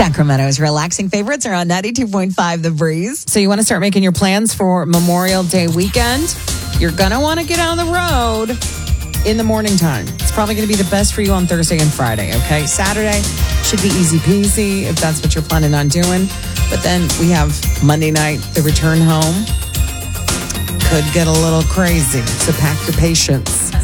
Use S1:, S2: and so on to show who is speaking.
S1: Sacramento's relaxing favorites are on 92.5 The Breeze. So you want to start making your plans for Memorial Day weekend? You're going to want to get on the road in the morning time. It's probably going to be the best for you on Thursday and Friday, okay? Saturday should be easy peasy if that's what you're planning on doing. But then we have Monday night, the return home. Could get a little crazy, so pack your patience.